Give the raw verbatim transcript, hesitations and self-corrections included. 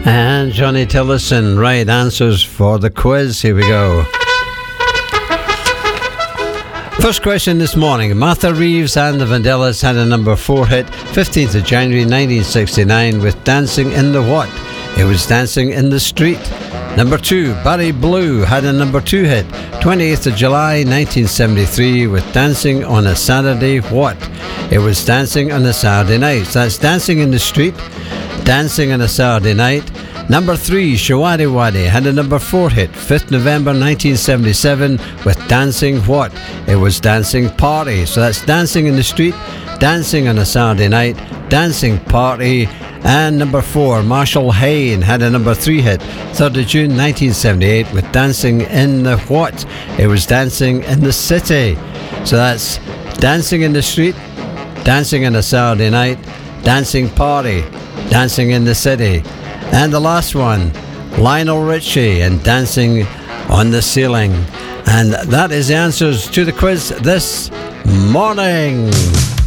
And Johnny Tillotson, right answers for the quiz. Here we go. First question this morning. Martha Reeves and the Vandellas had a number four hit, fifteenth of January nineteen sixty-nine, with Dancing in the What? It was Dancing in the Street. Number two, Barry Blue had a number two hit, twenty-eighth of July nineteen seventy-three, with Dancing on a Saturday What? It was Dancing on a Saturday Night. So that's Dancing in the Street, Dancing on a Saturday Night. Number three, Shawady Wadi had a number four hit, fifth of November nineteen seventy-seven, with Dancing What? It was Dancing Party. So that's Dancing in the Street, Dancing on a Saturday Night, Dancing Party. And number four, Marshall Hayne had a number three hit, third of June nineteen seventy-eight, with Dancing in the What? It was Dancing in the City. So that's Dancing in the Street, Dancing on a Saturday Night, Dancing Party, Dancing in the City. And the last one, Lionel Richie and Dancing on the Ceiling. And that is the answers to the quiz this morning.